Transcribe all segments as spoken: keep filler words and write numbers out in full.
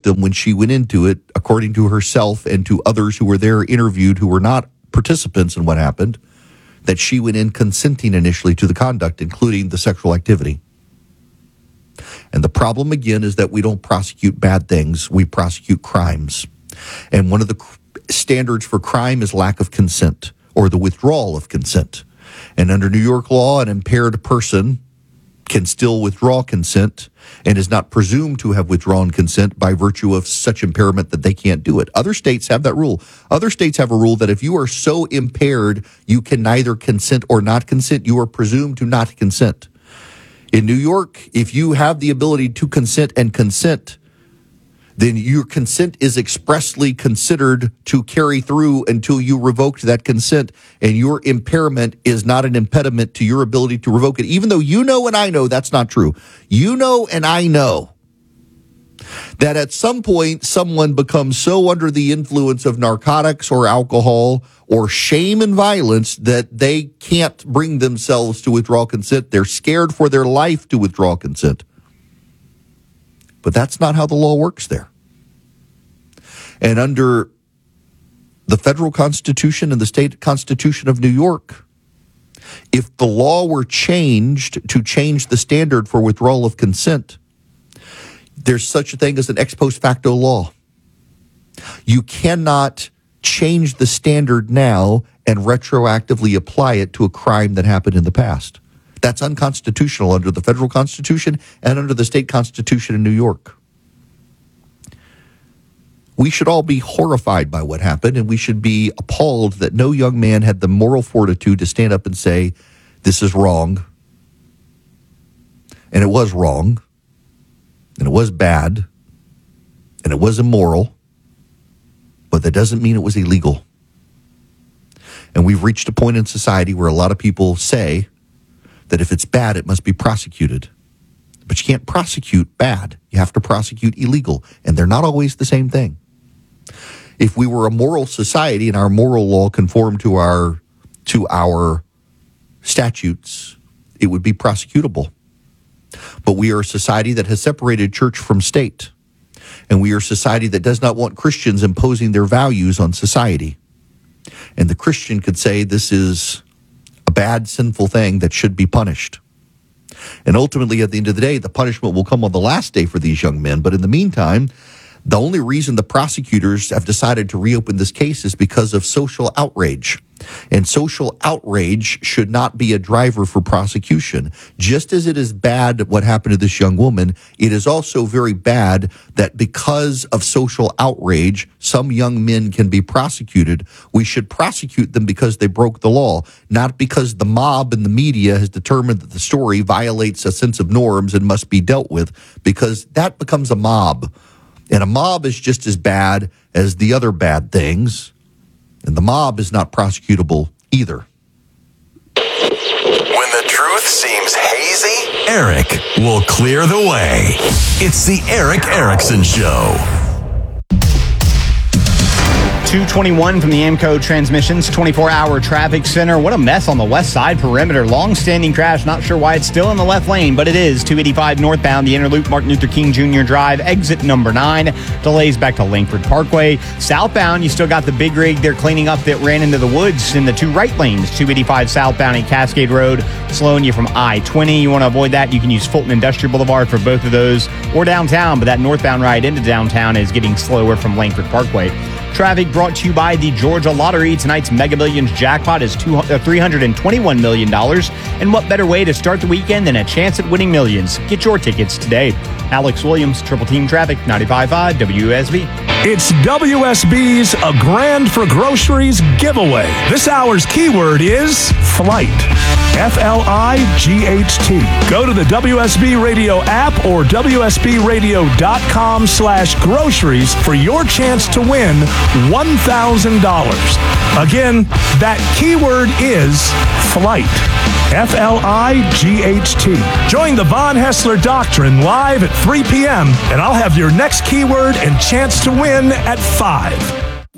them when she went into it, according to herself and to others who were there interviewed who were not participants in what happened, that she went in consenting initially to the conduct, including the sexual activity. And the problem, again, is that we don't prosecute bad things. We prosecute crimes. And one of the standards for crime is lack of consent or the withdrawal of consent. And under New York law, an impaired person can still withdraw consent and is not presumed to have withdrawn consent by virtue of such impairment that they can't do it. Other states have that rule. Other states have a rule that if you are so impaired you can neither consent or not consent, you are presumed to not consent. In New York, if you have the ability to consent and consent, then your consent is expressly considered to carry through until you revoked that consent, and your impairment is not an impediment to your ability to revoke it, even though you know and I know that's not true. You know and I know that at some point someone becomes so under the influence of narcotics or alcohol or shame and violence that they can't bring themselves to withdraw consent. They're scared for their life to withdraw consent. But that's not how the law works there. And under the federal Constitution and the state Constitution of New York, if the law were changed to change the standard for withdrawal of consent, there's such a thing as an ex post facto law. You cannot change the standard now and retroactively apply it to a crime that happened in the past. That's unconstitutional under the federal Constitution and under the state Constitution in New York. We should all be horrified by what happened, and we should be appalled that no young man had the moral fortitude to stand up and say, this is wrong. And it was wrong. And it was bad. And it was immoral. But that doesn't mean it was illegal. And we've reached a point in society where a lot of people say that if it's bad, it must be prosecuted. But you can't prosecute bad. You have to prosecute illegal. And they're not always the same thing. If we were a moral society and our moral law conformed to our to our statutes, it would be prosecutable. But we are a society that has separated church from state. And we are a society that does not want Christians imposing their values on society. And the Christian could say this is a bad, sinful thing that should be punished. And ultimately, at the end of the day, the punishment will come on the last day for these young men. But in the meantime, the only reason the prosecutors have decided to reopen this case is because of social outrage. And social outrage should not be a driver for prosecution. Just as it is bad what happened to this young woman, it is also very bad that because of social outrage, some young men can be prosecuted. We should prosecute them because they broke the law, not because the mob and the media has determined that the story violates a sense of norms and must be dealt with, because that becomes a mob. And a mob is just as bad as the other bad things. And the mob is not prosecutable either. When the truth seems hazy, Eric will clear the way. It's the Erick Erickson Show. two twenty-one from the AMCO Transmissions twenty-four hour traffic center. What a mess on the west side perimeter. Long-standing crash. Not sure why it's still in the left lane, but it is. two eighty-five northbound, the inner loop, Martin Luther King Junior Drive, exit number nine. Delays back to Langford Parkway. Southbound, you still got the big rig they're cleaning up that ran into the woods in the two right lanes. two eighty-five southbound at Cascade Road, slowing you from I twenty. You want to avoid that, you can use Fulton Industrial Boulevard for both of those, or downtown, but that northbound ride into downtown is getting slower from Langford Parkway. Traffic brought to you by the Georgia Lottery. Tonight's Mega Millions jackpot is three hundred twenty-one million dollars. And what better way to start the weekend than a chance at winning millions? Get your tickets today. Alex Williams, Triple Team Traffic, ninety-five point five W S B. It's W S B's A Grand for Groceries giveaway. This hour's keyword is flight. F L I G H T. Go to the W S B Radio app or W S B radio dot com slash groceries for your chance to win one thousand dollars. Again, that keyword is flight. F L I G H T. Join the Von Hessler Doctrine live at three p.m. and I'll have your next keyword and chance to win at five.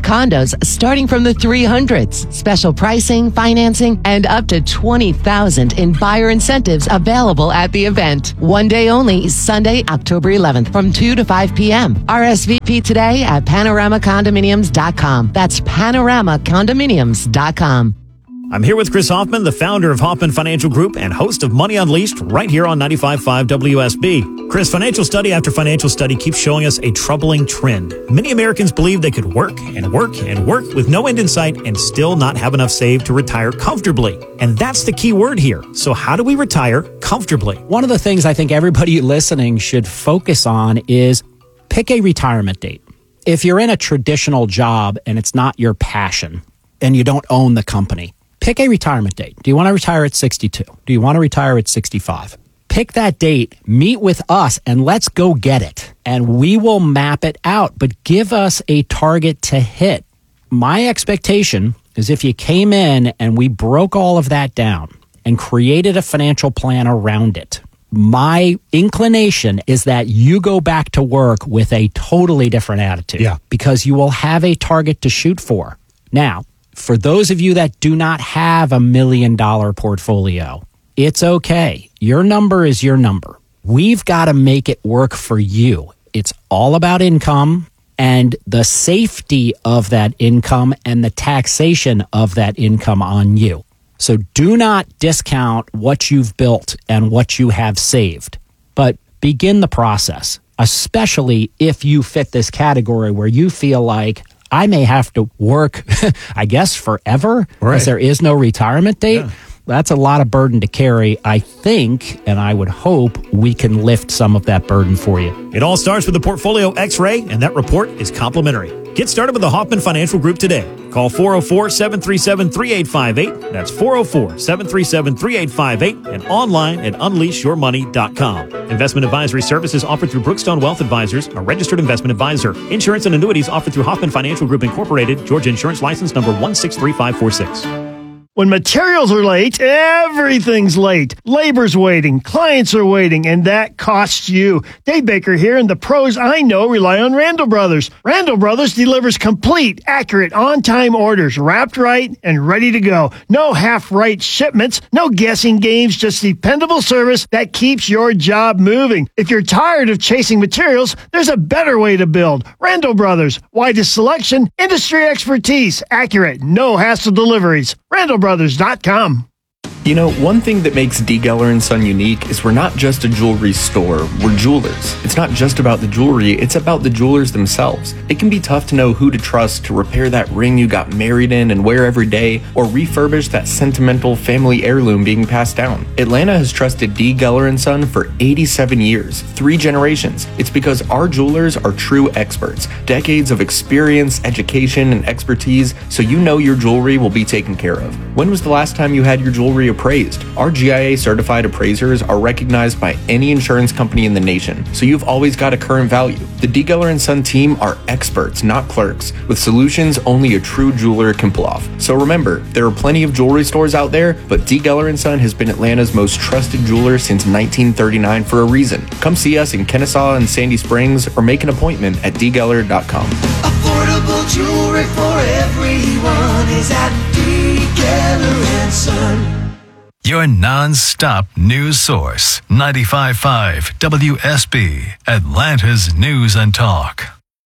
condos starting from the three hundreds. Special pricing, financing, and up to twenty thousand dollars in buyer incentives available at the event. One day only, Sunday, October eleventh from two to five p.m. R S V P today at panorama condominiums dot com. That's panorama condominiums dot com. I'm here with Chris Hoffman, the founder of Hoffman Financial Group and host of Money Unleashed right here on ninety-five point five W S B. Chris, financial study after financial study keeps showing us a troubling trend. Many Americans believe they could work and work and work with no end in sight and still not have enough saved to retire comfortably. And that's the key word here. So how do we retire comfortably? One of the things I think everybody listening should focus on is pick a retirement date. If you're in a traditional job and it's not your passion and you don't own the company, pick a retirement date. Do you want to retire at sixty-two? Do you want to retire at sixty-five? Pick that date, meet with us, and let's go get it. And we will map it out, but give us a target to hit. My expectation is if you came in and we broke all of that down and created a financial plan around it, my inclination is that you go back to work with a totally different attitude. Yeah. Because you will have a target to shoot for. Now, for those of you that do not have a million dollar portfolio, it's okay. Your number is your number. We've got to make it work for you. It's all about income and the safety of that income and the taxation of that income on you. So do not discount what you've built and what you have saved, but begin the process, especially if you fit this category where you feel like I may have to work, I guess, forever, because Right. there is no retirement date. Yeah. That's a lot of burden to carry. I think, and I would hope, we can lift some of that burden for you. It all starts with the Portfolio X-Ray, and that report is complimentary. Get started with the Hoffman Financial Group today. Call four oh four, seven three seven, three eight five eight. That's four oh four, seven three seven, three eight five eight and online at unleash your money dot com. Investment advisory services offered through Brookstone Wealth Advisors, a registered investment advisor. Insurance and annuities offered through Hoffman Financial Group Incorporated, Georgia Insurance License number one six three five four six. When materials are late, everything's late. Labor's waiting, clients are waiting, and that costs you. Dave Baker here, and the pros I know rely on Randall Brothers. Randall Brothers delivers complete, accurate, on-time orders, wrapped right and ready to go. No half-right shipments, no guessing games, just dependable service that keeps your job moving. If you're tired of chasing materials, there's a better way to build. Randall Brothers, widest selection, industry expertise, accurate, no hassle deliveries. Randall Brothers dot com. You know, one thing that makes D. Geller and Son unique is we're not just a jewelry store, we're jewelers. It's not just about the jewelry, it's about the jewelers themselves. It can be tough to know who to trust to repair that ring you got married in and wear every day, or refurbish that sentimental family heirloom being passed down. Atlanta has trusted D. Geller and Son for eighty-seven years, three generations. It's because our jewelers are true experts, decades of experience, education, and expertise, so you know your jewelry will be taken care of. When was the last time you had your jewelry appraised? Our G I A certified appraisers are recognized by any insurance company in the nation, so you've always got a current value. The D. Geller and Son team are experts, not clerks, with solutions only a true jeweler can pull off. So remember, there are plenty of jewelry stores out there, but D. Geller and Son has been Atlanta's most trusted jeweler since nineteen thirty-nine for a reason. Come see us in Kennesaw and Sandy Springs, or make an appointment at d geller dot com. Affordable jewelry for everyone is at D. Geller and Son. Your non-stop news source, ninety-five point five W S B, Atlanta's News and Talk.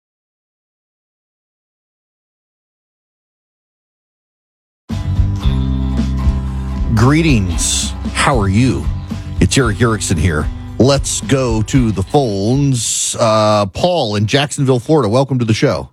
Greetings. How are you? It's Eric Erickson here. Let's go to the phones. Uh, Paul in Jacksonville, Florida. Welcome to the show.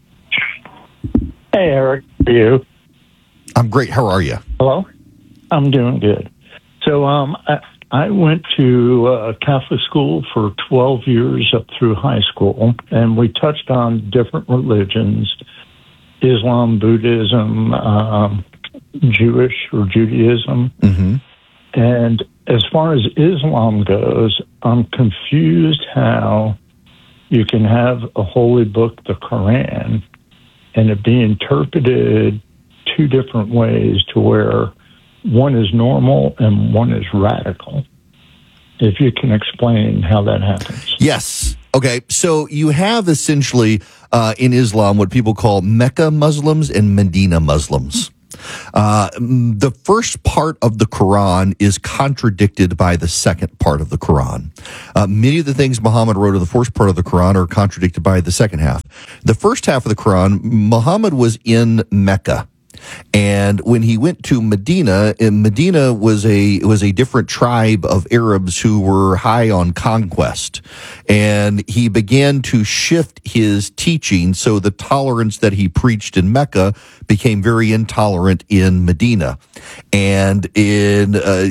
Hey, Eric. How are you? I'm great. How are you? Hello? I'm doing good. So um, I, I went to uh, Catholic school for twelve years up through high school, and we touched on different religions, Islam, Buddhism, um, Jewish or Judaism. Mm-hmm. And as far as Islam goes, I'm confused how you can have a holy book, the Quran, and it be interpreted two different ways to where one is normal and one is radical. If you can explain how that happens. Yes. Okay, so you have essentially uh, in Islam what people call Mecca Muslims and Medina Muslims. Uh, the first part of the Quran is contradicted by the second part of the Quran. Uh, many of the things Muhammad wrote in the first part of the Quran are contradicted by the second half. The first half of the Quran, Muhammad was in Mecca. And when he went to Medina, and Medina was a was a different tribe of Arabs who were high on conquest, and he began to shift his teaching so the tolerance that he preached in Mecca became very intolerant in Medina, and in uh,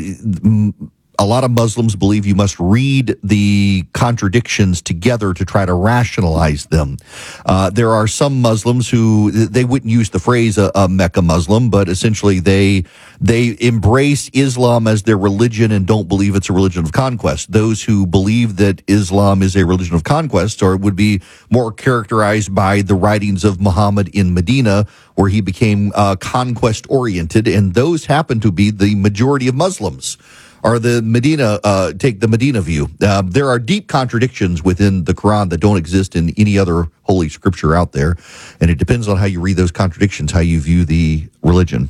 a lot of Muslims believe you must read the contradictions together to try to rationalize them. Uh, there are some Muslims who, they wouldn't use the phrase a, a Mecca Muslim, but essentially they they embrace Islam as their religion and don't believe it's a religion of conquest. Those who believe that Islam is a religion of conquest or would be more characterized by the writings of Muhammad in Medina, where he became uh, conquest-oriented, and those happen to be the majority of Muslims. Or the Medina, uh, take the Medina view. Uh, there are deep contradictions within the Quran that don't exist in any other holy scripture out there. And it depends on how you read those contradictions, how you view the religion.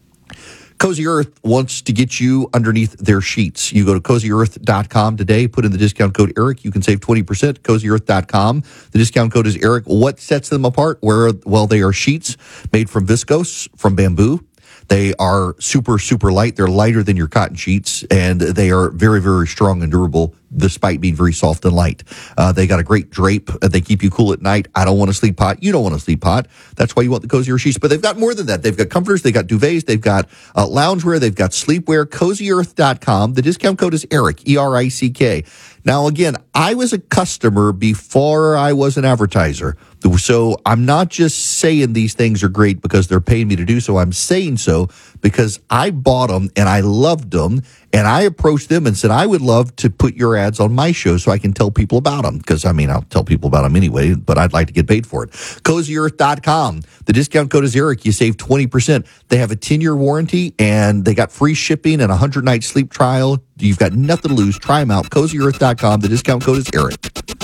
Cozy Earth wants to get you underneath their sheets. You go to cozy earth dot com today, put in the discount code Eric. You can save twenty percent, cozy earth dot com. The discount code is Eric. What sets them apart? Where, well, they are sheets made from viscose, from bamboo. They are super, super light. They're lighter than your cotton sheets, and they are very, very strong and durable, despite being very soft and light. Uh, they got a great drape. They keep you cool at night. I don't want to sleep hot. You don't want to sleep hot. That's why you want the cozier sheets. But they've got more than that. They've got comforters. They've got duvets. They've got uh, loungewear. They've got sleepwear. cozy earth dot com. The discount code is Eric, E R I C K. Now, again, I was a customer before I was an advertiser. So I'm not just saying these things are great because they're paying me to do so. I'm saying so because I bought them and I loved them. And I approached them and said, I would love to put your ads on my show so I can tell people about them. Because, I mean, I'll tell people about them anyway, but I'd like to get paid for it. cozy earth dot com. The discount code is Eric. You save twenty percent. They have a ten-year warranty, and they got free shipping and a one hundred night sleep trial. You've got nothing to lose. Try them out. cozy earth dot com. The discount code is Eric.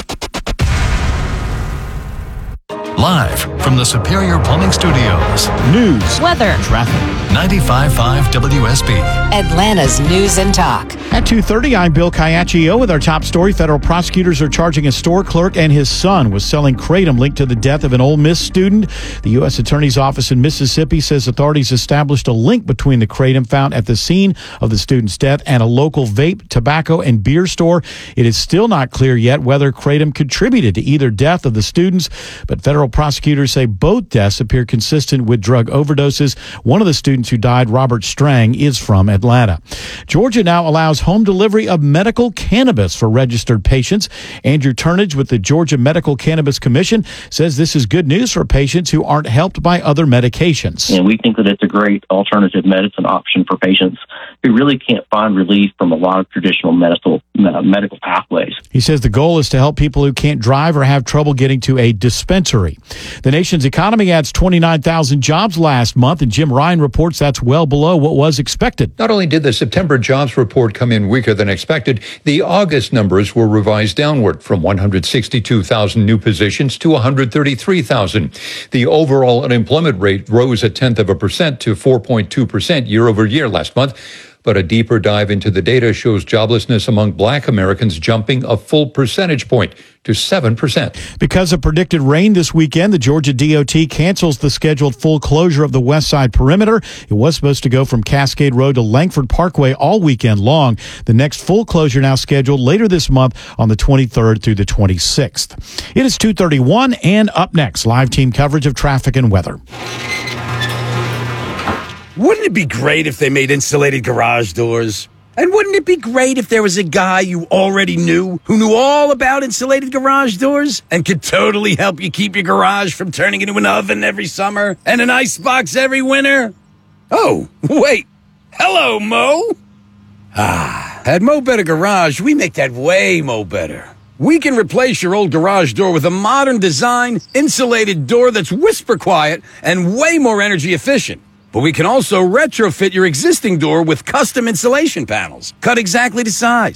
Live from the Superior Plumbing Studios. News, weather, traffic. ninety-five point five W S B. Atlanta's News and Talk. At two thirty, I'm Bill Caiaccio with our top story. Federal prosecutors are charging a store clerk and his son with selling kratom linked to the death of an Ole Miss student. The U S Attorney's Office in Mississippi says authorities established a link between the kratom found at the scene of the student's death and a local vape, tobacco, and beer store. It is still not clear yet whether kratom contributed to either death of the students, but federal prosecutors say both deaths appear consistent with drug overdoses. One of the students who died, Robert Strang, is from Atlanta. Georgia now allows home delivery of medical cannabis for registered patients. Andrew Turnage with the Georgia Medical Cannabis Commission says this is good news for patients who aren't helped by other medications. And we think that it's a great alternative medicine option for patients who really can't find relief from a lot of traditional medical uh, medical pathways. He says the goal is to help people who can't drive or have trouble getting to a dispensary. The nation's economy adds twenty-nine thousand jobs last month, and Jim Ryan reports that's well below what was expected. Not only did the September jobs report come in weaker than expected, the August numbers were revised downward from one hundred sixty-two thousand new positions to one hundred thirty-three thousand. The overall unemployment rate rose a tenth of a percent to four point two percent year over year last month. But a deeper dive into the data shows joblessness among black Americans jumping a full percentage point to seven percent. Because of predicted rain this weekend, the Georgia D O T cancels the scheduled full closure of the West Side Perimeter. It was supposed to go from Cascade Road to Langford Parkway all weekend long. The next full closure now scheduled later this month on the twenty-third through the twenty-sixth. It is two thirty-one, and up next, live team coverage of traffic and weather. Wouldn't it be great if they made insulated garage doors? And wouldn't it be great if there was a guy you already knew who knew all about insulated garage doors and could totally help you keep your garage from turning into an oven every summer and an icebox every winter? Oh, wait. Hello, Mo. Ah, at Mo Better Garage, we make that way Mo Better. We can replace your old garage door with a modern design, insulated door that's whisper quiet and way more energy efficient. But we can also retrofit your existing door with custom insulation panels, cut exactly to size.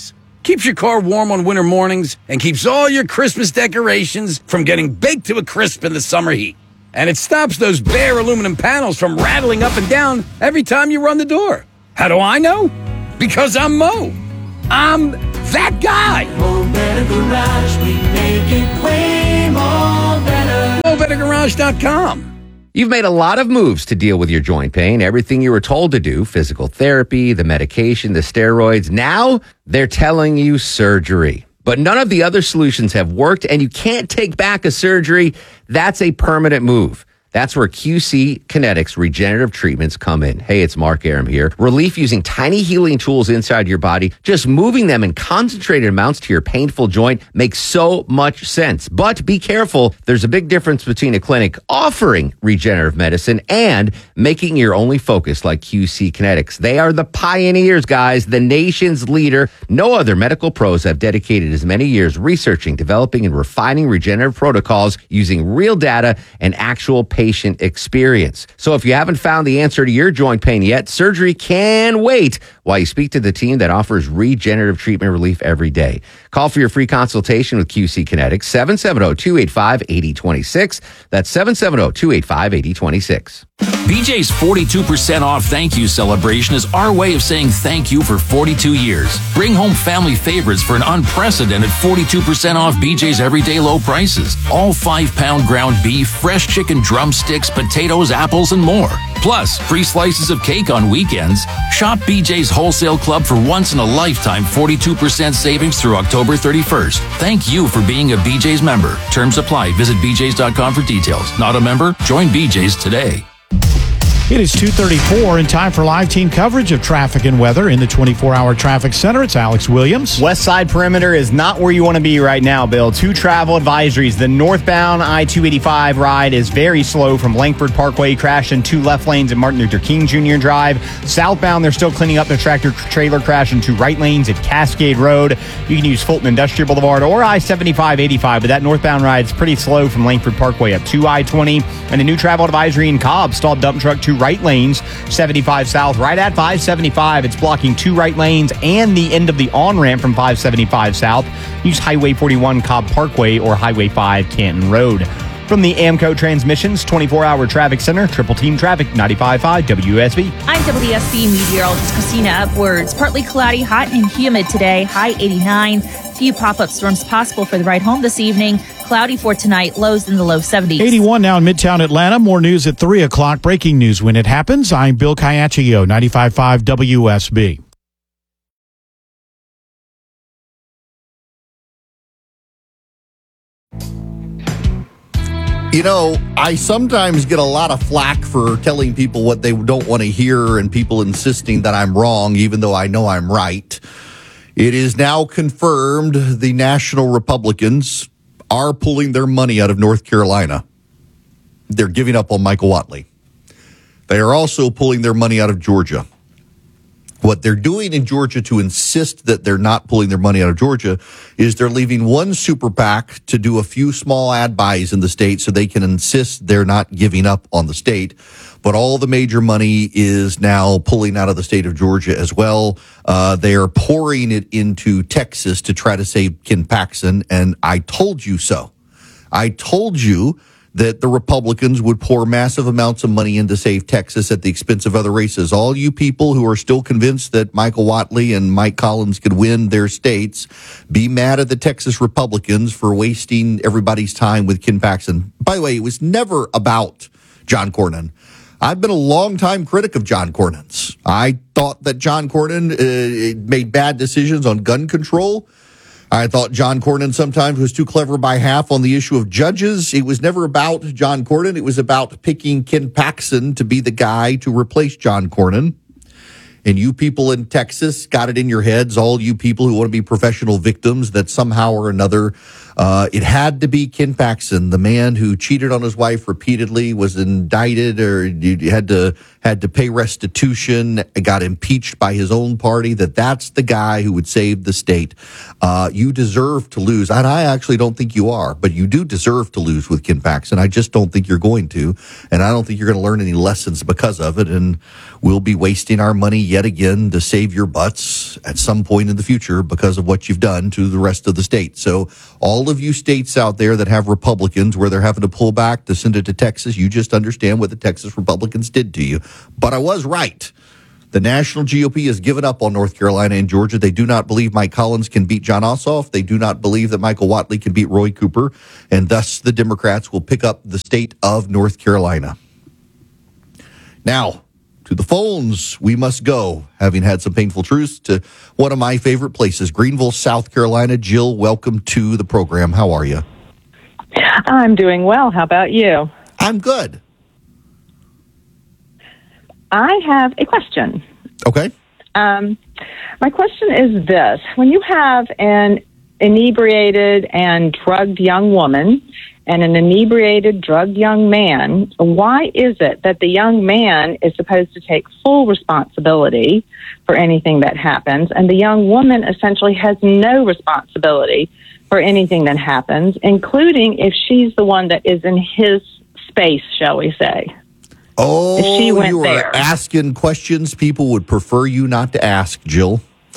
keeps your car warm on winter mornings, and keeps all your Christmas decorations from getting baked to a crisp in the summer heat. And it stops those bare aluminum panels from rattling up and down every time you run the door. How do I know? Because I'm Mo. I'm that guy. Mo Better Garage, we make it way more better. Mo Better Garage dot com. You've made a lot of moves to deal with your joint pain, everything you were told to do, physical therapy, the medication, the steroids. Now they're telling you surgery. But none of the other solutions have worked, and you can't take back a surgery. That's a permanent move. That's where Q C Kinetics regenerative treatments come in. Hey, it's Mark Aram here. Relief using tiny healing tools inside your body, just moving them in concentrated amounts to your painful joint makes so much sense. But be careful. There's a big difference between a clinic offering regenerative medicine and making your only focus like Q C Kinetics. They are the pioneers, guys, the nation's leader. No other medical pros have dedicated as many years researching, developing, and refining regenerative protocols using real data and actual patient patient experience. So if you haven't found the answer to your joint pain yet, surgery can wait while you speak to the team that offers regenerative treatment relief every day. Call for your free consultation with Q C Kinetics, seven seven zero, two eight five, eight zero two six. That's seven seven zero, two eight five, eight zero two six. B J's forty-two percent off thank you celebration is our way of saying thank you for forty-two years. Bring home family favorites for an unprecedented forty-two percent off B J's everyday low prices. All five pound ground beef, fresh chicken drumsticks, potatoes, apples, and more. Plus, free slices of cake on weekends. Shop B J's Wholesale Club for once in a lifetime forty-two percent savings through October thirty-first. Thank you for being a B J's member. Terms apply. Visit b j's dot com for details. Not a member? Join B J's today. It is two thirty-four and time for live team coverage of traffic and weather in the twenty-four hour traffic center. It's Alex Williams. West Side Perimeter is not where you want to be right now, Bill. Two travel advisories. The northbound I two eighty-five ride is very slow from Langford Parkway, crash in two left lanes at Martin Luther King Junior Drive. Southbound, they're still cleaning up the tractor trailer crash in two right lanes at Cascade Road. You can use Fulton Industrial Boulevard or I seventy-five eighty-five, but that northbound ride's pretty slow from Langford Parkway up to I twenty. And a new travel advisory in Cobb, stalled dump truck two right lanes, seventy-five south, right at five seventy-five. It's blocking two right lanes and the end of the on-ramp from five seventy-five south. Use Highway forty-one Cobb Parkway or Highway five Canton Road. From the AMCO Transmissions twenty-four hour Traffic Center, Triple Team Traffic, ninety-five point five W S B. I'm W S B meteorologist Christina Upwards. Partly cloudy, hot and humid today, high eighty-nine. Few pop-up storms possible for the ride home this evening. Cloudy for tonight, lows in the low seventies. eighty-one now in Midtown Atlanta. More news at three o'clock. Breaking news when it happens. I'm Bill Caiaccio, ninety-five point five W S B. You know, I sometimes get a lot of flack for telling people what they don't want to hear and people insisting that I'm wrong, even though I know I'm right. It is now confirmed the National Republicans are pulling their money out of North Carolina. They're giving up on Michael Whatley. They are also pulling their money out of Georgia. What they're doing in Georgia to insist that they're not pulling their money out of Georgia is they're leaving one super PAC to do a few small ad buys in the state so they can insist they're not giving up on the state. But all the major money is now pulling out of the state of Georgia as well. Uh, they are pouring it into Texas to try to save Ken Paxton. And I told you so. I told you that the Republicans would pour massive amounts of money in to save Texas at the expense of other races. All you people who are still convinced that Michael Whatley and Mike Collins could win their states, be mad at the Texas Republicans for wasting everybody's time with Ken Paxton. By the way, it was never about John Cornyn. I've been a long-time critic of John Cornyn's. I thought that John Cornyn uh, made bad decisions on gun control. I thought John Cornyn sometimes was too clever by half on the issue of judges. It was never about John Cornyn. It was about picking Ken Paxton to be the guy to replace John Cornyn. And you people in Texas got it in your heads, all you people who want to be professional victims, that somehow or another Uh, it had to be Ken Paxton, the man who cheated on his wife repeatedly, was indicted or you had to had to pay restitution, got impeached by his own party, that that's the guy who would save the state. Uh, you deserve to lose. And I actually don't think you are, but you do deserve to lose with Ken Paxton. I just don't think you're going to. And I don't think you're going to learn any lessons because of it. And we'll be wasting our money yet again to save your butts at some point in the future because of what you've done to the rest of the state. So all of you states out there that have Republicans where they're having to pull back to send it to Texas, you just understand what the Texas Republicans did to you. But I was right. The national G O P has given up on North Carolina and Georgia. They do not believe Mike Collins can beat John Ossoff. They do not believe that Michael Whatley can beat Roy Cooper. And thus the Democrats will pick up the state of North Carolina. Now, to the phones we must go, having had some painful truths, to one of my favorite places, Greenville, South Carolina. Jill, welcome to the program. How are you? I'm doing well. How about you? I'm good. I have a question. Okay. Um, my question is this. When you have an inebriated and drugged young woman and an inebriated, drugged young man, why is it that the young man is supposed to take full responsibility for anything that happens, and the young woman essentially has no responsibility for anything that happens, including if she's the one that is in his space, shall we say? Oh, if she went you are there. asking questions people would prefer you not to ask, Jill.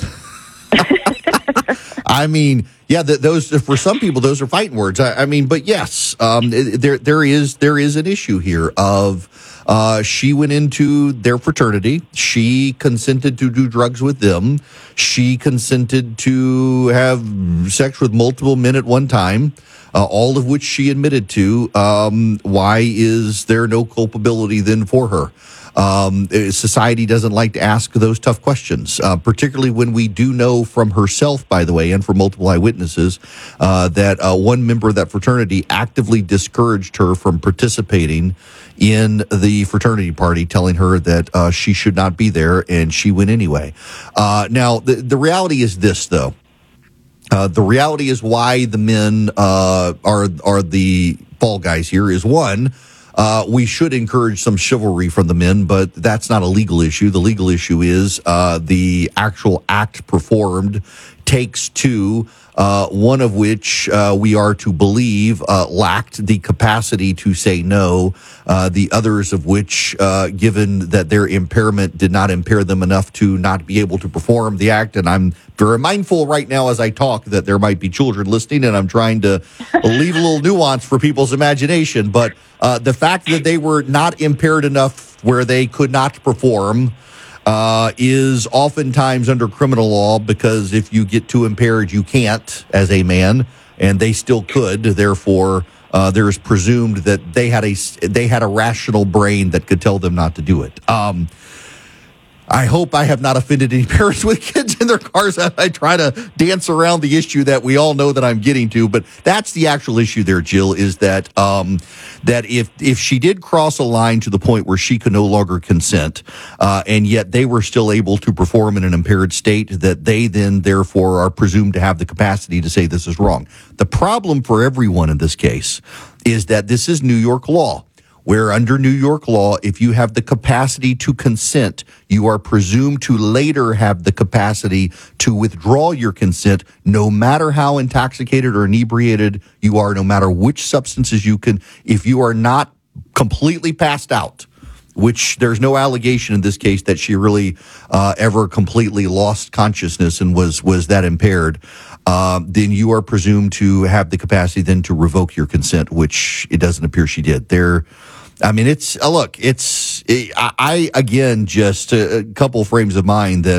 I mean, yeah, th- those for some people those are fighting words. I, I mean, but yes, um, there there is there is an issue here of uh, she went into their fraternity. She consented to do drugs with them. She consented to have sex with multiple men at one time. Uh, all of which she admitted to. Um, why is there no culpability then for her? Um, society doesn't like to ask those tough questions, uh, particularly when we do know from herself, by the way, and from multiple eyewitnesses, uh, that uh, one member of that fraternity actively discouraged her from participating in the fraternity party, telling her that uh, she should not be there, and she went anyway. Uh, now, the, the reality is this, though. Uh, the reality is why the men uh, are are the fall guys here is one, uh, we should encourage some chivalry from the men, but that's not a legal issue. The legal issue is uh, the actual act performed takes two, uh, one of which uh, we are to believe uh, lacked the capacity to say no, uh, the others of which, uh, given that their impairment did not impair them enough to not be able to perform the act. And I'm very mindful right now as I talk that there might be children listening, and I'm trying to leave a little nuance for people's imagination. But uh, the fact that they were not impaired enough where they could not perform Uh, is oftentimes under criminal law, because if you get too impaired, you can't as a man, and they still could. Therefore, uh, there is presumed that they had a they had a rational brain that could tell them not to do it. Um, I hope I have not offended any parents with kids in their cars as I try to dance around the issue that we all know that I'm getting to. But that's the actual issue there, Jill, is that um, that if if she did cross a line to the point where she could no longer consent, uh, and yet they were still able to perform in an impaired state, that they then therefore are presumed to have the capacity to say this is wrong. The problem for everyone in this case is that this is New York law, where under New York law, if you have the capacity to consent, you are presumed to later have the capacity to withdraw your consent, no matter how intoxicated or inebriated you are, no matter which substances you can. If you are not completely passed out, which there's no allegation in this case that she really uh, ever completely lost consciousness and was was that impaired, uh, then you are presumed to have the capacity then to revoke your consent, which it doesn't appear she did. There. I mean, it's, uh, look, it's, it, I, I, again, just a, a couple frames of mind that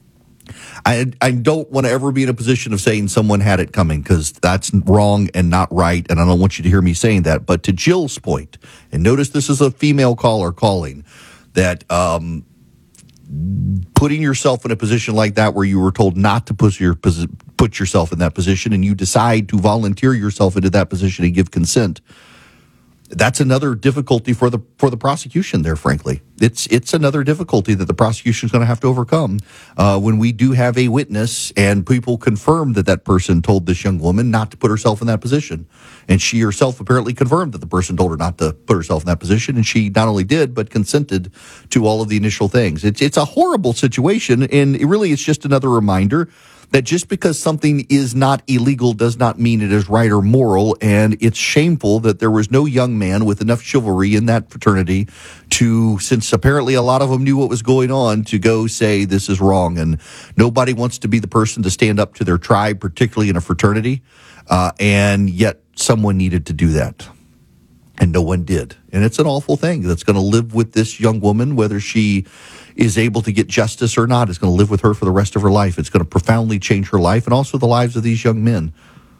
I, I don't want to ever be in a position of saying someone had it coming, because that's wrong and not right. And I don't want you to hear me saying that. But to Jill's point, and notice this is a female caller calling, that, um, putting yourself in a position like that where you were told not to put your put yourself in that position, and you decide to volunteer yourself into that position and give consent. that's another difficulty for the for the prosecution there, frankly. It's it's another difficulty that the prosecution is going to have to overcome uh, when we do have a witness and people confirm that that person told this young woman not to put herself in that position. And she herself apparently confirmed that the person told her not to put herself in that position. And she not only did, but consented to all of the initial things. It's, it's a horrible situation. And it really, it's just another reminder that just because something is not illegal does not mean it is right or moral. And it's shameful that there was no young man with enough chivalry in that fraternity to, since apparently a lot of them knew what was going on, to go say this is wrong. And nobody wants to be the person to stand up to their tribe, particularly in a fraternity. Uh, and yet someone needed to do that. And no one did. And it's an awful thing that's going to live with this young woman, whether she is able to get justice or not. It's going to live with her for the rest of her life. It's going to profoundly change her life and also the lives of these young men.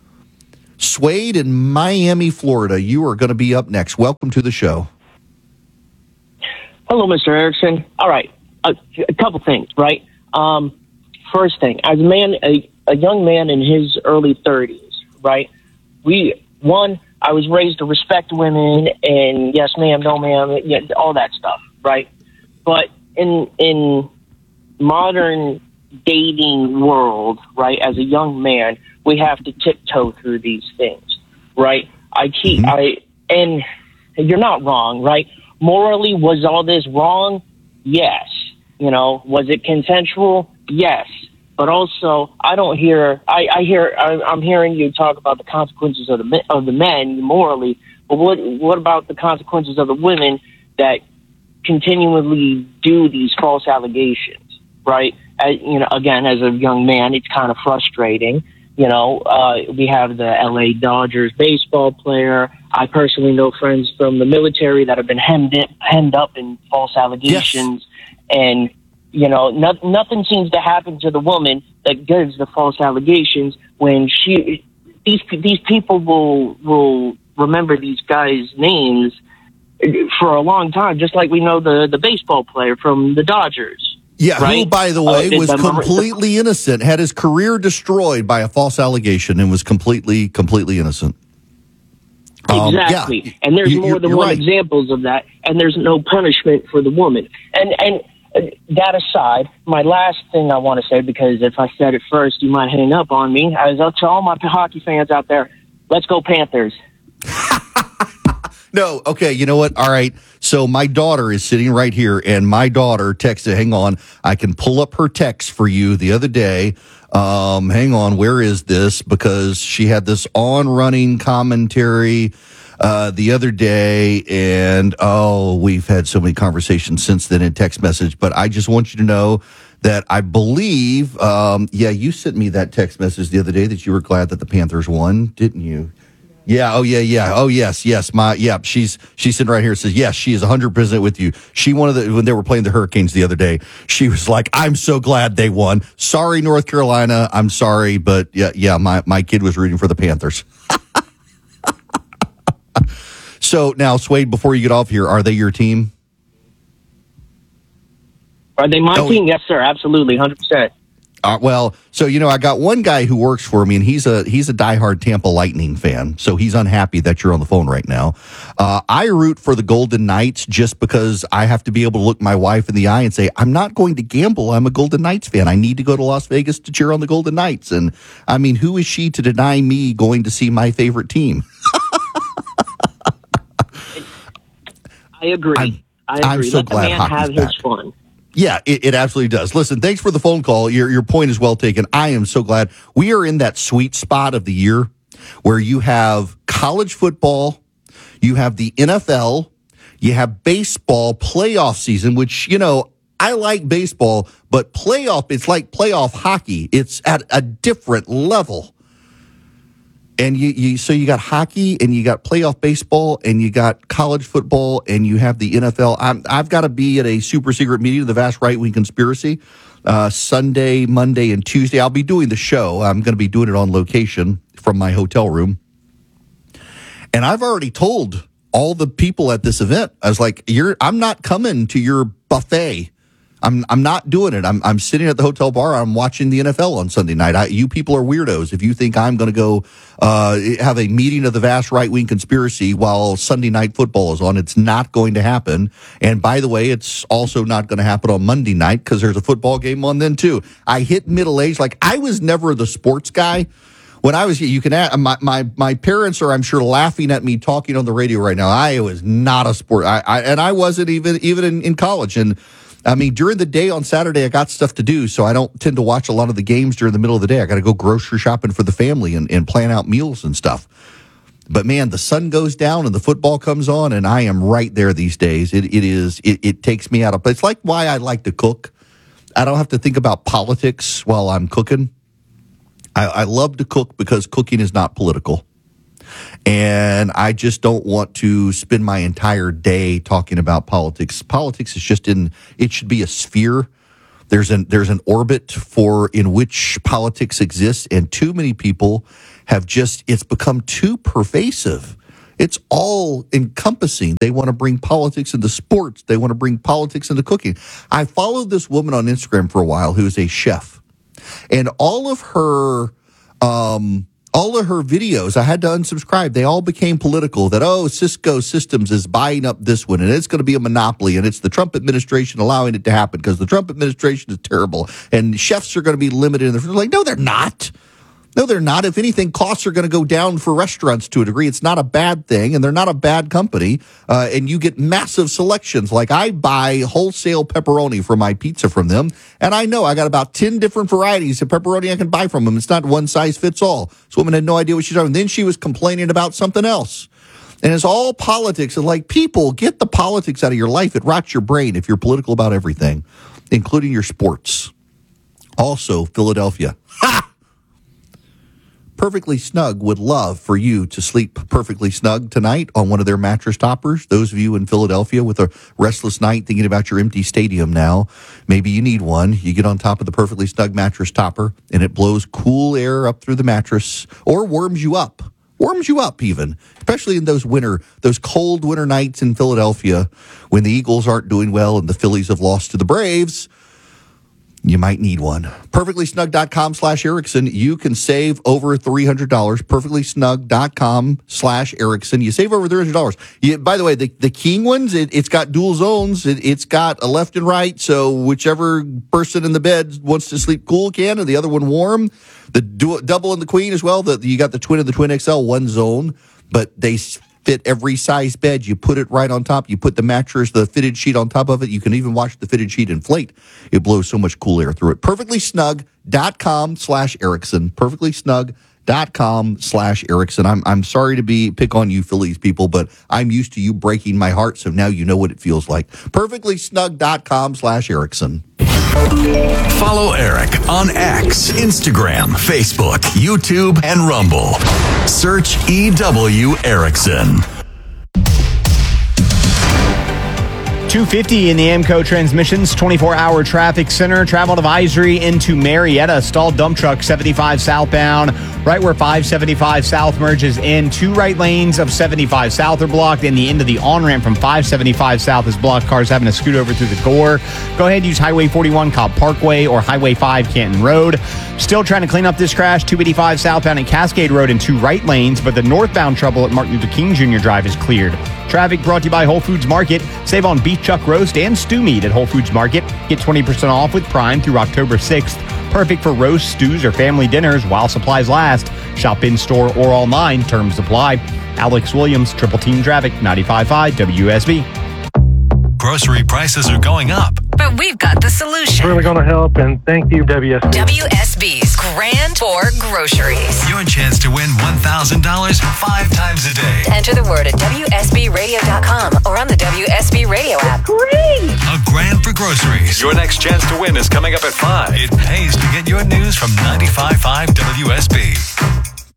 Swade in Miami, Florida, you are going to be up next. Welcome to the show. Hello, Mister Erickson. All right, a, a couple things, right? Um, first thing, as a man, a, a young man in his early thirties, right? We one, I was raised to respect women and yes, ma'am, no, ma'am, yeah, all that stuff, right? But in in modern dating world, right, as a young man, we have to tiptoe through these things, right? I keep, mm-hmm. I, and you're not wrong, right? Morally, was all this wrong? Yes. You know, was it consensual? Yes. But also, I don't hear, I, I hear, I, I'm hearing you talk about the consequences of the of the men morally, but what what about the consequences of the women that continually do these false allegations, right? As, you know, again, as a young man, it's kind of frustrating. You know, uh, we have the L A Dodgers baseball player. I personally know friends from the military that have been hemmed, in, hemmed up in false allegations. Yes. And, you know, no, nothing seems to happen to the woman that gives the false allegations when she, these, these people will, will remember these guys' names for a long time, just like we know the, the baseball player from the Dodgers. Yeah, right? who, by the way, uh, was the, completely innocent, had his career destroyed by a false allegation and was completely, completely innocent. Exactly. Um, yeah, and there's you, more than one right. examples of that, and there's no punishment for the woman. And and uh, that aside, my last thing I want to say, because if I said it first, you might hang up on me, I was up to all my hockey fans out there, let's go Panthers. No, okay, you know what? All right. So my daughter is sitting right here, and my daughter texted, hang on, I can pull up her text for you the other day. Um, hang on, where is this? Because she had this on-running commentary uh, the other day, and oh, we've had so many conversations since then in text message, but I just want you to know that I believe, um, yeah, you sent me that text message the other day that you were glad that the Panthers won, didn't you? Yeah. Oh, yeah. Yeah. Oh, yes. Yes. My, yeah. She's, she's sitting right here. Says, yes, she is a hundred percent with you. She, one of the, when they were playing the Hurricanes the other day, she was like, I'm so glad they won. Sorry, North Carolina. I'm sorry. But yeah, yeah, my, my kid was rooting for the Panthers. So now, Swade, before you get off here, are they your team? Are they my oh, team? Yes, sir. Absolutely. one hundred percent. Uh, well, so, you know, I got one guy who works for me, and he's a he's a diehard Tampa Lightning fan, so he's unhappy that you're on the phone right now. Uh, I root for the Golden Knights just because I have to be able to look my wife in the eye and say, I'm not going to gamble. I'm a Golden Knights fan. I need to go to Las Vegas to cheer on the Golden Knights. And, I mean, who is she to deny me going to see my favorite team? I agree. I'm, I agree. I'm so Let glad the man hockey's have his back. fun. Yeah, it, it absolutely does. Listen, thanks for the phone call. Your your point is well taken. I am so glad. We are in that sweet spot of the year where you have college football, you have the N F L, you have baseball playoff season, which, you know, I like baseball, but playoff, it's like playoff hockey. It's at a different level. And you, you, so you got hockey and you got playoff baseball and you got college football and you have the N F L. I'm, I've got to be at a super secret meeting of the Vast Right Wing Conspiracy uh, Sunday, Monday, and Tuesday. I'll be doing the show. I'm going to be doing it on location from my hotel room. And I've already told all the people at this event, I was like, "You're, I'm not coming to your buffet. I'm I'm not doing it. I'm I'm sitting at the hotel bar. I'm watching the N F L on Sunday night. I, you people are weirdos if you think I'm going to go uh, have a meeting of the vast right wing conspiracy while Sunday night football is on. It's not going to happen. And by the way, it's also not going to happen on Monday night because there's a football game on then too. I hit middle age. Like I was never the sports guy. When I was, you can ask, my, my, my parents are, I'm sure, laughing at me talking on the radio right now. I was not a sport. I, I and I wasn't even, even in, in college. And I mean, during the day on Saturday, I got stuff to do. So I don't tend to watch a lot of the games during the middle of the day. I got to go grocery shopping for the family and, and plan out meals and stuff. But man, the sun goes down and the football comes on and I am right there these days. It, it is, it, it takes me out of, it's like why I like to cook. I don't have to think about politics while I'm cooking. I, I love to cook because cooking is not political. And I just don't want to spend my entire day talking about politics. Politics is just in, it should be a sphere. There's an, there's an orbit for in which politics exists. And too many people have just, it's become too pervasive. It's all encompassing. They want to bring politics into sports. They want to bring politics into cooking. I followed this woman on Instagram for a while who is a chef. And all of her, um, all of her videos, I had to unsubscribe. They all became political. That oh, Cisco Systems is buying up this one, and it's going to be a monopoly, and it's the Trump administration allowing it to happen because the Trump administration is terrible, and chefs are going to be limited. And they're like, no, they're not. No, they're not. If anything, costs are going to go down for restaurants to a degree. It's not a bad thing, and they're not a bad company. Uh, and you get massive selections. Like I buy wholesale pepperoni for my pizza from them, and I know I got about ten different varieties of pepperoni I can buy from them. It's not one size fits all. This woman had no idea what she's doing. Then she was complaining about something else. And it's all politics. And like, people, get the politics out of your life. It rots your brain if you're political about everything, including your sports. Also, Philadelphia. Ha! Perfectly Snug would love for you to sleep perfectly snug tonight on one of their mattress toppers. Those of you in Philadelphia with a restless night thinking about your empty stadium now, maybe you need one. You get on top of the Perfectly Snug mattress topper and it blows cool air up through the mattress or warms you up. Warms you up even, especially in those winter, those cold winter nights in Philadelphia when the Eagles aren't doing well and the Phillies have lost to the Braves. You might need one. perfectly snug dot com slash Erickson. You can save over three hundred dollars. perfectly snug dot com slash Erickson. You save over three hundred dollars. You, by the way, the, the King ones, it, it's got dual zones. It, it's got a left and right. So whichever person in the bed wants to sleep cool can, and the other one warm. The du- double and the queen as well. The, you got the twin and the twin X L, one zone. But they fit every size bed. You put it right on top. You put the mattress, the fitted sheet on top of it. You can even watch the fitted sheet inflate. It blows so much cool air through it. perfectly snug dot com slash Erickson. perfectly snug dot com slash Erickson. I'm I'm sorry to be pick on you Phillies people, but I'm used to you breaking my heart, so now you know what it feels like. perfectly snug dot com slash Erickson. Follow Eric on X, Instagram, Facebook, YouTube, and Rumble. Search E W Erickson. two fifty in the AMCO Transmissions twenty-four hour traffic center. Travel advisory into Marietta. Stalled dump truck seventy-five southbound, right where five seventy-five south merges in. Two right lanes of seventy-five south are blocked, and the end of the on-ramp from five seventy-five south is blocked. Cars having to scoot over through the gore. Go ahead and use Highway forty-one Cobb Parkway or Highway five Canton Road. Still trying to clean up this crash. two eighty-five southbound at Cascade Road in two right lanes, but the northbound trouble at Martin Luther King Junior Drive is cleared. Traffic brought to you by Whole Foods Market. Save on beef chuck roast and stew meat at Whole Foods Market. Get twenty percent off with Prime through October sixth. Perfect for roast, stews, or family dinners while supplies last. Shop in-store or online. Terms apply. Alex Williams, Triple Team Traffic, ninety-five point five W S B. Grocery prices are going up. But we've got the solution. It's really going to help, and thank you, W S B. W S B's Grand Tour Groceries. Your chance to win one thousand dollars five times a day. Enter the word at W S B radio dot com or on the W S B Radio app. Great! A grand for groceries. Your next chance to win is coming up at five. It pays to get your news from ninety-five point five W S B.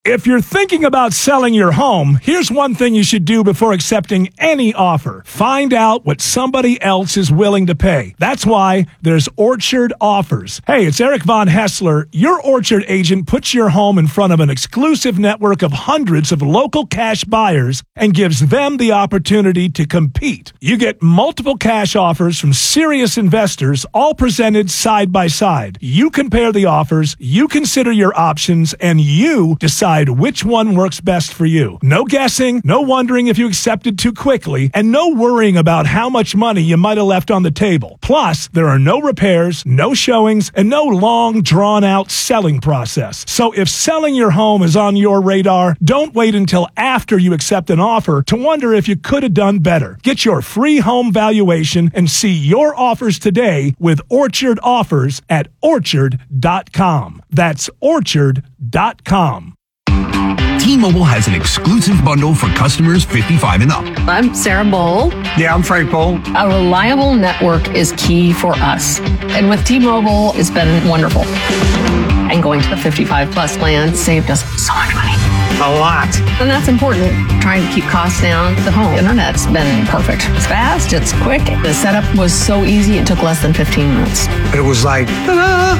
If you're thinking about selling your home, here's one thing you should do before accepting any offer. Find out what somebody else is willing to pay. That's why there's Orchard Offers. Hey, it's Eric Von Hessler. Your Orchard agent puts your home in front of an exclusive network of hundreds of local cash buyers and gives them the opportunity to compete. You get multiple cash offers from serious investors, all presented side by side. You compare the offers, you consider your options, and you decide which one works best for you. No guessing, no wondering if you accepted too quickly, and no worrying about how much money you might have left on the table. Plus, there are no repairs, no showings, and no long, drawn-out selling process. So if selling your home is on your radar, don't wait until after you accept an offer to wonder if you could have done better. Get your free home valuation and see your offers today with Orchard Offers at orchard dot com. That's orchard dot com. T-Mobile has an exclusive bundle for customers fifty-five and up. I'm Sarah Bowl. Yeah, I'm Frank Bowl. A reliable network is key for us. And with T-Mobile, it's been wonderful. And going to the fifty-five plus plan saved us so much money. A lot. And that's important. Trying to keep costs down. The home internet's been perfect. It's fast, it's quick. The setup was so easy, it took less than fifteen minutes. It was like, ta-da!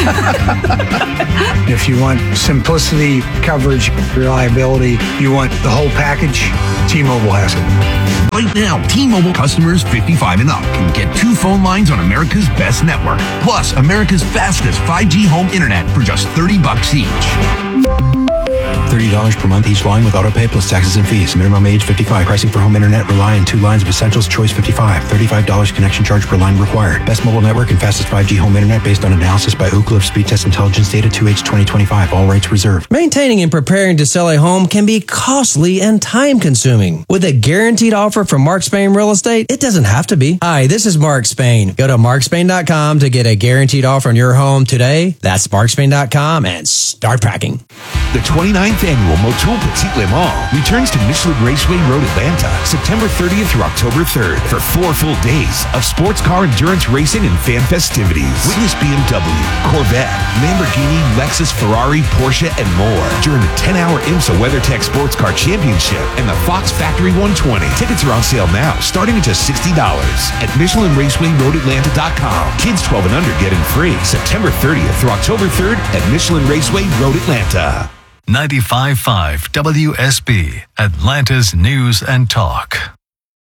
If you want simplicity, coverage, reliability, you want the whole package, T-Mobile has it. Right now, T-Mobile customers fifty-five and up can get two phone lines on America's best network, plus America's fastest five G home internet for just thirty bucks each. thirty dollars per month each line with auto pay plus taxes and fees. Minimum age fifty-five. Pricing for home internet rely on two lines of Essentials Choice fifty-five. thirty-five dollars connection charge per line required. Best mobile network and fastest five G home internet based on analysis by Oak Cliff Speed Test Intelligence Data two H twenty twenty-five. All rights reserved. Maintaining and preparing to sell a home can be costly and time consuming. With a guaranteed offer from Mark Spain Real Estate, it doesn't have to be. Hi, this is Mark Spain. Go to mark spain dot com to get a guaranteed offer on your home today. That's mark spain dot com and start packing. The twenty-ninth annual Motul Petit Le Mans returns to Michelin Raceway Road, Atlanta, September thirtieth through October third for four full days of sports car endurance racing and fan festivities. Witness B M W, Corvette, Lamborghini, Lexus, Ferrari, Porsche, and more during the ten-hour IMSA WeatherTech Sports Car Championship and the Fox Factory one twenty. Tickets are on sale now, starting at just sixty dollars at Michelin Raceway Road Atlanta dot com. Kids twelve and under get in free September thirtieth through October third at Michelin Raceway Road Atlanta. ninety-five point five W S B, Atlanta's News and Talk.